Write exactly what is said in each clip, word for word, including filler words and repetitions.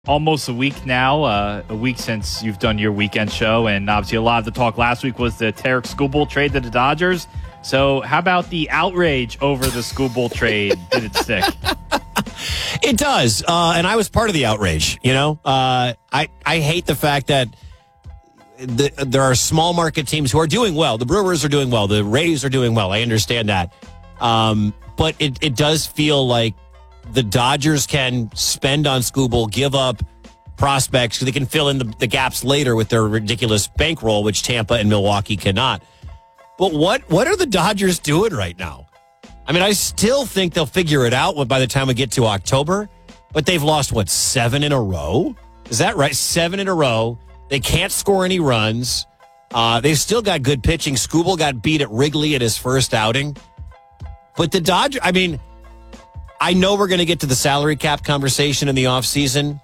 Almost a week now, uh, a week since you've done your weekend show, and obviously a lot of the talk last week was the Tarek Skubal trade to the Dodgers. So how about the outrage over the Skubal trade? Did it stick? It does, uh, and I was part of the outrage, you know? Uh, I, I hate the fact that the, there are small market teams who are doing well. The Brewers are doing well. The Rays are doing well. I understand that. Um, but it, it does feel like the Dodgers can spend on Skubal, give up prospects, so they can fill in the, the gaps later with their ridiculous bankroll, which Tampa and Milwaukee cannot. But what what are the Dodgers doing right now? I mean, I still think they'll figure it out by the time we get to October, but they've lost, what, seven in a row? Is that right? Seven in a row. They can't score any runs. Uh, they've still got good pitching. Skubal got beat at Wrigley at his first outing. But the Dodgers, I mean, I know we're going to get to the salary cap conversation in the offseason.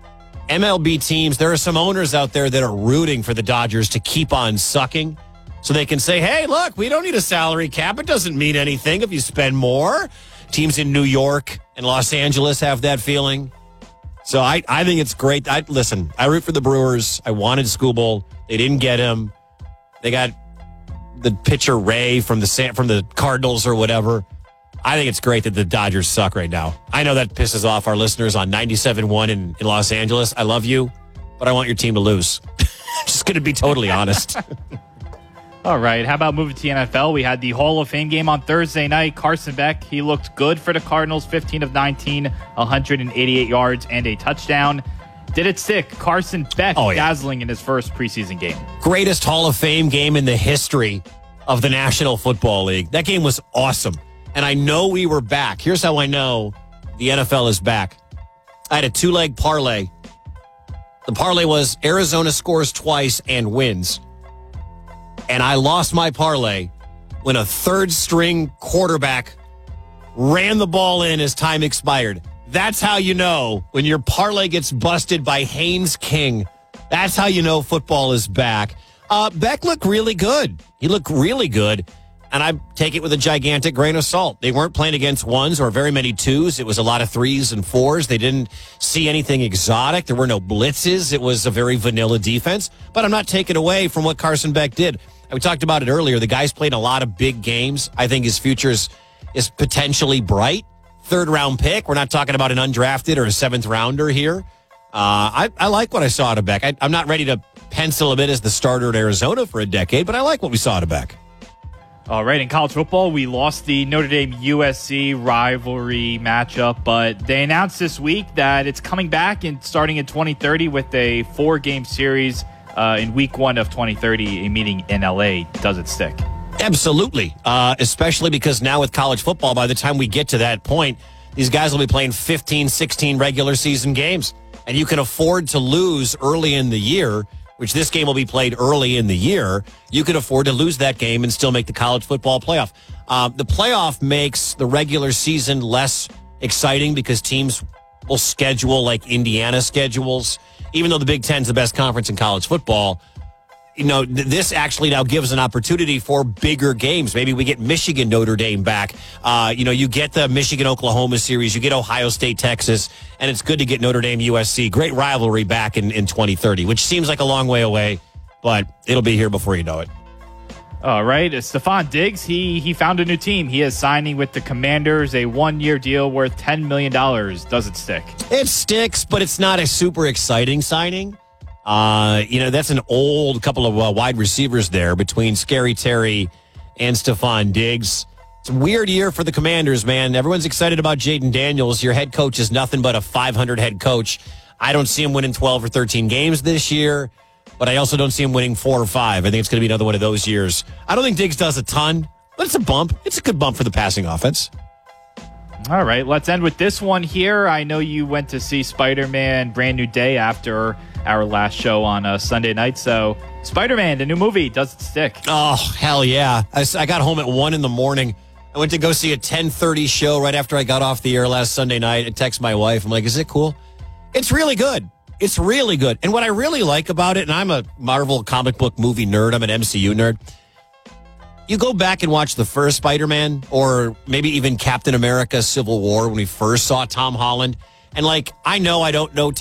M L B teams, there are some owners out there that are rooting for the Dodgers to keep on sucking so they can say, hey, look, we don't need a salary cap. It doesn't mean anything if you spend more. Teams in New York and Los Angeles have that feeling. So I, I think it's great. I Listen, I root for the Brewers. I wanted Skubal. They didn't get him. They got the pitcher Ray from the from the Cardinals or whatever. I think it's great that the Dodgers suck right now. I know that pisses off our listeners on ninety-seven point one in, in Los Angeles. I love you, but I want your team to lose. Just going to be totally honest. All right. How about moving to the N F L? We had the Hall of Fame game on Thursday night. Carson Beck, he looked good for the Cardinals. fifteen of nineteen, one hundred eighty-eight yards and a touchdown. Did it stick? Carson Beck oh, yeah. dazzling in his first preseason game. Greatest Hall of Fame game in the history of the National Football League. That game was awesome. And I know we were back. Here's how I know the N F L is back. I had a two-leg parlay. The parlay was Arizona scores twice and wins. And I lost my parlay when a third-string quarterback ran the ball in as time expired. That's how you know when your parlay gets busted by Haynes King. That's how you know football is back. Uh, Beck looked really good. He looked really good. And I take it with a gigantic grain of salt. They weren't playing against ones or very many twos. It was a lot of threes and fours. They didn't see anything exotic. There were no blitzes. It was a very vanilla defense. But I'm not taking away from what Carson Beck did. We talked about it earlier. The guy's played a lot of big games. I think his future is, is potentially bright. Third round pick. We're not talking about an undrafted or a seventh rounder here. Uh, I, I like what I saw out of Beck. I, I'm not ready to pencil him in as the starter at Arizona for a decade, but I like what we saw out of Beck. All right, in college football, we lost the Notre Dame U S C rivalry matchup, but they announced this week that it's coming back and starting in twenty thirty with a four-game series uh, in week one of twenty thirty, a meeting in L A. Does it stick? Absolutely, uh, especially because now with college football, by the time we get to that point, these guys will be playing fifteen, sixteen regular season games, and you can afford to lose early in the year, which this game will be played early in the year. You can afford to lose that game and still make the college football playoff. Uh, the playoff makes the regular season less exciting because teams will schedule like Indiana schedules. Even though the Big Ten's the best conference in college football, you know, th- this actually now gives an opportunity for bigger games. Maybe we get Michigan Notre Dame back. Uh, you know, you get the Michigan Oklahoma series, you get Ohio State Texas, and it's good to get Notre Dame U S C. Great rivalry back in, in twenty thirty, which seems like a long way away, but it'll be here before you know it. All right, Stephon Diggs, he he found a new team. He is signing with the Commanders, a one-year deal worth ten million dollars. Does it stick? It sticks, but it's not a super exciting signing. Uh, you know, that's an old couple of uh, wide receivers there between Scary Terry and Stephon Diggs. It's a weird year for the Commanders, man. Everyone's excited about Jaden Daniels. Your head coach is nothing but a five hundred head coach. I don't see him winning twelve or thirteen games this year, but I also don't see him winning four or five. I think it's going to be another one of those years. I don't think Diggs does a ton, but it's a bump. It's a good bump for the passing offense. All right, let's end with this one here. I know you went to see Spider-Man Brand New Day after our last show on uh, Sunday night. So Spider-Man, the new movie, does it stick? Oh, hell yeah. I, I got home at one in the morning. I went to go see a ten thirty show right after I got off the air last Sunday night and text my wife. I'm like, is it cool? It's really good. It's really good. And what I really like about it, and I'm a Marvel comic book movie nerd, I'm an M C U nerd. You go back and watch the first Spider-Man, or maybe even Captain America Civil War when we first saw Tom Holland. And like, I know I don't know Tom